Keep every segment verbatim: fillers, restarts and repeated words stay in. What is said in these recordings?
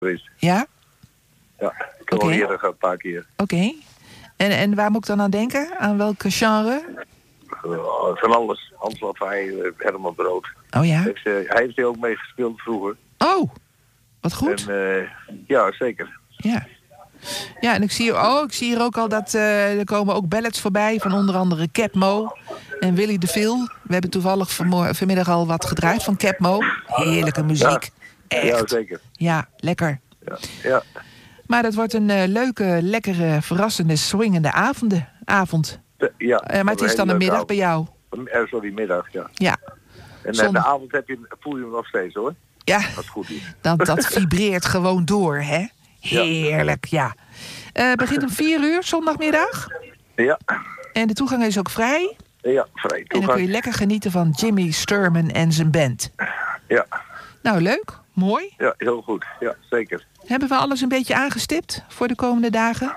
geweest. Ja? Ja, ik heb Oké. al eerder gehad, een paar keer. Oké. Okay. En, en waar moet ik dan aan denken? Aan welke genre? Uh, van alles. Hans Lafay, uh, Herman Brood. Oh ja? Heeft, uh, hij heeft er ook mee gespeeld vroeger. Oh, wat goed. En, uh, ja, zeker. Ja. Ja, en ik zie, oh, ik zie hier ook al dat uh, er komen ook ballads voorbij van onder andere Cap Mo en Willy de Vil. We hebben toevallig vanmorgen, vanmiddag al wat gedraaid van Cap Mo. Heerlijke muziek. Ja, echt. ja zeker. Ja, lekker. Ja, ja. Maar dat wordt een uh, leuke, lekkere, verrassende, swingende avonden, avond. De, ja. Uh, maar het is dan een middag avond. Bij jou. Uh, sorry, middag, ja. Ja. En uh, de avond heb je, voel je hem nog steeds, hoor. Ja, als het goed is. Dat, dat vibreert gewoon door, hè? Heerlijk, ja. ja. Uh, begint om vier uur, zondagmiddag. Ja. En de toegang is ook vrij. Ja, vrij toegang. En dan kun je lekker genieten van Jimmy Sturman en zijn band. Ja. Nou, leuk. Mooi. Ja, heel goed. Ja, zeker. Hebben we alles een beetje aangestipt voor de komende dagen?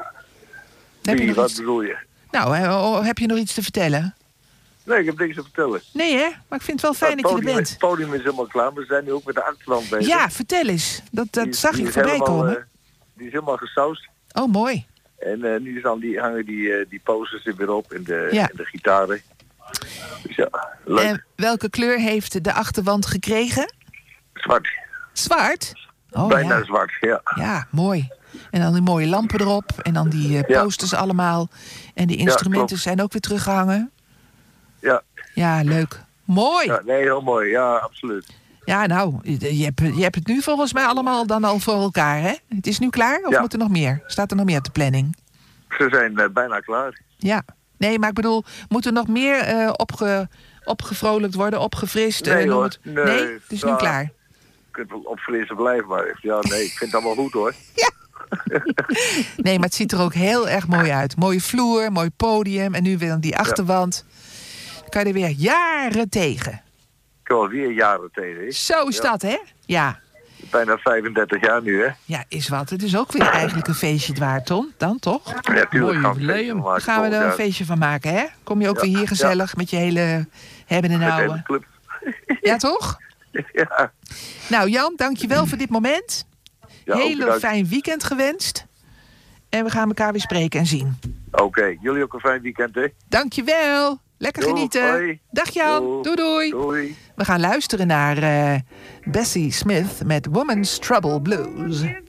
Heb je wat iets... bedoel je? Nou, heb je nog iets te vertellen? Nee, ik heb niks te vertellen. Nee, hè? Maar ik vind het wel fijn ja, dat podium, je er bent. Het podium is helemaal klaar. We zijn nu ook met de achterland bezig. Ja, vertel eens. Dat, dat die, zag die ik voorbij helemaal, komen. Uh, die is helemaal gesausd. Oh, mooi. En uh, nu dan die, hangen die, uh, die posters er weer op en de, ja. en de gitaren. Dus ja, leuk. En welke kleur heeft de achterwand gekregen? Zwart. Zwart? Oh, Bijna ja. zwart, ja. Ja, mooi. En dan die mooie lampen erop. En dan die uh, posters ja. allemaal. En die instrumenten ja, zijn ook weer teruggehangen. Ja. Ja, leuk. Mooi. Ja, nee, heel mooi. Ja, absoluut. Ja, nou, je hebt, je hebt het nu volgens mij allemaal dan al voor elkaar, hè? Het is nu klaar of ja. moet er nog meer? Staat er nog meer op de planning? Ze zijn uh, bijna klaar. Ja. Nee, maar ik bedoel, moet er nog meer uh, opge, opgevrolijkt worden, opgefrist? Nee, uh, hoor. Het... Nee, nee, het is ja, nu klaar. Je kunt wel opfrissen blijven, maar ja, nee, ik vind het allemaal goed, hoor. Ja. Nee, maar het ziet er ook heel erg mooi uit. Mooie vloer, mooi podium en nu weer die achterwand. Ja. Dan kan je er weer jaren tegen. Ik kan wel weer jaren tegen. He? Zo is ja. dat, hè? Ja. Bijna vijfendertig jaar nu, hè? Ja, is wat. Het is ook weer eigenlijk een feestje waard, Ton. Dan toch? Ja, tuurlijk. Mooi jubileum. Daar gaan we er een feestje van maken, hè? Kom je ook ja. weer hier gezellig ja. met je hele hebben en houden. Club. Ja, toch? Ja. Nou, Jan, dankjewel voor dit moment. Ja, Hele fijn weekend gewenst. En we gaan elkaar weer spreken en zien. Oké, okay. Jullie ook een fijn weekend, hè? Dankjewel. Lekker Doei, genieten. hoi. Dag Jan. Doei. Doei, doei. Doei. We gaan luisteren naar uh, Bessie Smith met Woman's Trouble Blues.